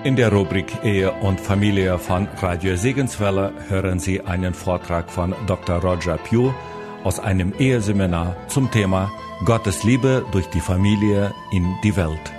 In der Rubrik Ehe und Familie von Radio Segenswelle hören Sie einen Vortrag von Dr. Roger Pugh aus einem Eheseminar zum Thema Gottes Liebe durch die Familie in die Welt.